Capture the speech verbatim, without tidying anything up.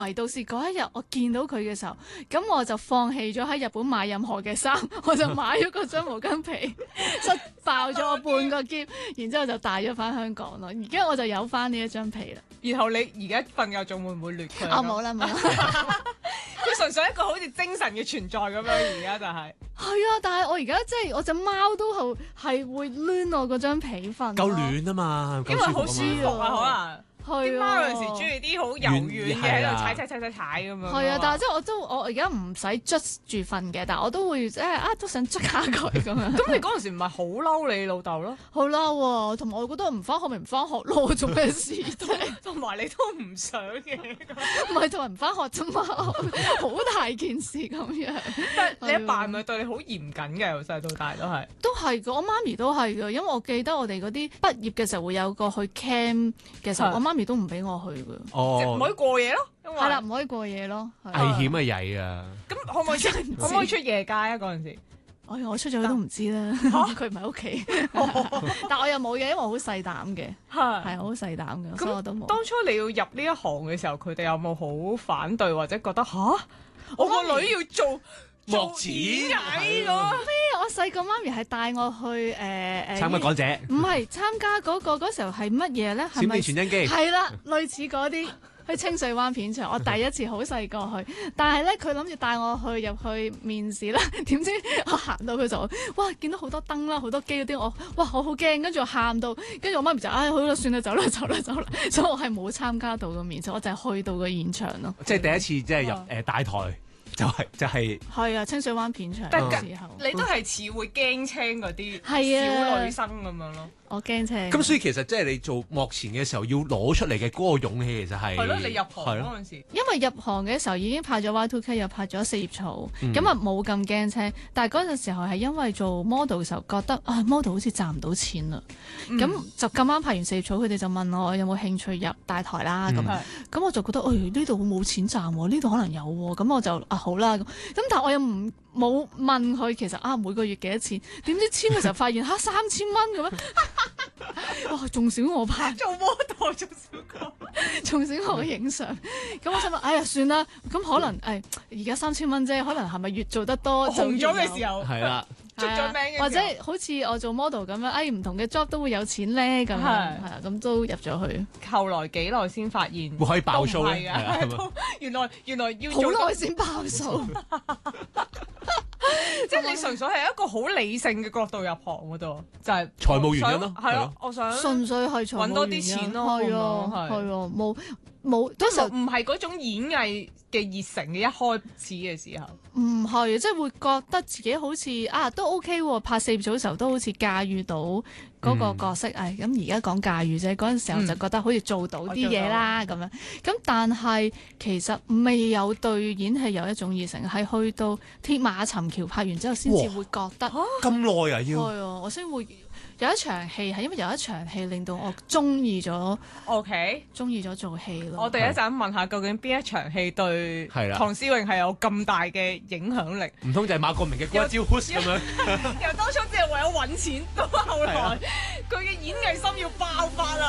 唯到是嗰一日我見到佢嘅時候，咁我就放棄咗喺日本買任何嘅衫，我就買咗嗰張毛巾被，塞爆咗我半個篋，然之後就帶咗翻香港咯。而家我就有翻呢一張被啦。 然後你而家瞓覺仲會唔會掠佢？ 啊冇啦冇啦， 佢純粹一個好似精神嘅存在咁樣，而家就係、是。 係啊，但係我而家即係我隻貓都係係會攣我嗰張被瞓。 夠暖啊嘛， 因為好舒服啊，可能。啲貓有陣時中意啲好柔軟嘅喺度踩踩踩踩踩咁樣。 係啊，但係即係我都我而家唔使捽住瞓嘅，但係我都會即係啊都想捽下佢咁樣。 咁你嗰陣時唔係好嬲你老豆咯？ 好嬲喎，同埋我覺得唔翻學咪唔翻學咯，做咩事啫？ 同埋你都唔想嘅， 唔係同埋唔翻學啫嘛，好大件事咁樣。 但係你阿爸係咪對你好嚴謹嘅？由細到大都係。 都係嘅，我媽咪都係嘅，因為我記得我哋嗰啲畢業嘅時候會有個去 camp 嘅時候，我媽咪都唔俾我去嘅。 哦，唔可以過夜咯。 係啦，唔可以過夜咯。 危險啊，曳啊！ 咁可唔可以出？可唔可以出夜街啊？嗰陣時， 我我出咗去都唔知啦。佢唔喺屋企，但我又冇嘢，因為我好細膽嘅，係好細膽嘅，所以我都冇。 當初你要入呢一行嘅時候，佢哋有冇好反對或者覺得吓？我個女要做幕前藝咯？ 咩？我細個媽咪係帶我去誒誒參加港姐， 唔係參加嗰個嗰時候係乜嘢咧？ 閃電傳真機係啦，類似嗰啲。去清水灣片場，我第一次好細個去，但係咧佢諗住帶我去入去面試啦，點知我行到佢就哇見到好多燈啦，好多機嗰啲，我哇我好驚，跟住我喊到，跟住我媽咪就唉、哎、好啦，算啦，走啦走啦走啦，所以我係冇參加到個面試，我就係去到個現場咯。 即係第一次即係入誒、呃、大台。就係、是、就係、是、 係啊，清水灣片場嘅時候， 你都係似會驚青嗰啲係小女生咁樣咯。 我驚青。 咁所以其實即係你做幕前嘅時候要攞出嚟嘅嗰個勇氣，其實係係咯，你入行嗰陣時， 因為入行嘅時候已經拍咗 Y two K， 又拍咗四葉草，咁啊冇咁驚青。但係嗰陣時候係因為做 model 嘅時候覺得啊 model 好似賺唔到錢啦，咁、嗯、就咁啱拍完四葉草，佢哋就問我有冇興趣入大台啦咁。咁、嗯、我就覺得誒呢度冇錢賺喎，呢度可能有喎，咁我就啊好啦咁。咁但係我又唔冇問佢其實啊每個月幾多錢？點知簽嘅時候發現嚇三千蚊咁樣，哇仲少我拍做 model 仲少過， 仲少我影相。咁我心諗哎呀算啦，咁可能誒而家三千蚊啫，可能係咪越做得多就紅咗嘅時候係啦。 出咗名嘅， 或者好似我做 model 咁樣，哎唔同嘅 job 都會有錢咧，咁樣係啊，咁都入咗去。 後來幾耐先發現會可以爆數咧？ 原來原來要好耐先爆數， 即係你純粹係一個好理性嘅角度入行嗰度，就係財務原因咯。 係咯，我想純粹係揾多啲錢咯。 係啊，係啊，冇冇，嗰時候唔係嗰種演藝嘅熱誠嘅一開始嘅時候。 唔係，即係會覺得自己好似啊都 OK 喎，拍四葉草嘅時候都好似駕馭到嗰個角色，誒咁而家講駕馭啫，嗰陣時候就覺得好似做到啲嘢啦咁樣。咁但係其實未有對演戲有一種熱誠，係去到鐵馬尋橋拍完之後先至會覺得咁耐啊要。 係啊，我先會。有一場戲係因為有一場戲令到我中意咗 ，OK， 中意咗做戲咯。 我哋一陣問下究竟邊一場戲對唐詩詠係有咁大嘅影響力？ 唔通就係馬國明嘅嗰一招 push 咁樣？ 由當初只係為咗揾錢，到後來佢嘅演藝心要爆發啦！